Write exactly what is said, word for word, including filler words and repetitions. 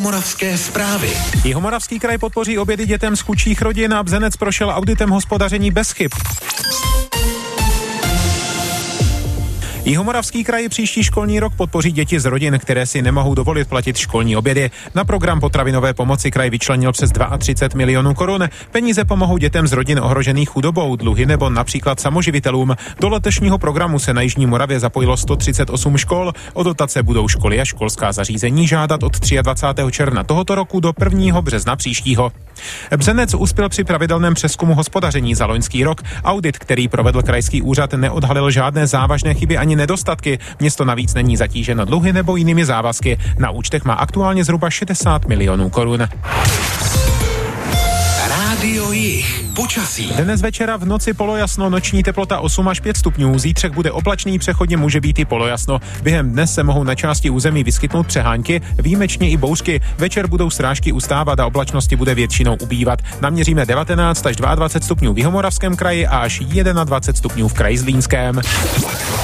Moravské zprávy. Jihomoravský kraj podpoří obědy dětem z chudších rodin a Bzenec prošel auditem hospodaření bez chyb. Jihomoravský kraj příští školní rok podpoří děti z rodin, které si nemohou dovolit platit školní obědy. Na program potravinové pomoci kraj vyčlenil přes třicet dva milionů korun. Peníze pomohou dětem z rodin ohrožených chudobou, dluhy nebo například samoživitelům. Do letošního programu se na Jižní Moravě zapojilo sto třicet osm škol. O dotace budou školy a školská zařízení žádat od dvacátého třetího června tohoto roku do prvního března příštího. Bzenec uspěl při pravidelném přezkumu hospodaření za loňský rok. Audit, který provedl krajský úřad, neodhalil žádné závažné chyby ani nedostatky. Město navíc není zatíženo dluhy nebo jinými závazky. Na účtech má aktuálně zhruba šedesát milionů korun. Rádio Jih. Počasí. Dnes večera v noci polojasno, noční teplota osm až pět stupňů. Zítřek bude oblačný, přechodně může být i polojasno. Během dnes se mohou na části území vyskytnout přehánky, výjimečně i bouřky. Večer budou srážky ustávat a oblačnosti bude většinou ubývat. Naměříme devatenáct až dvacet dva stupňů v Jihomoravském kraji a až dvacet jedna stupňů v kraji Zlínském.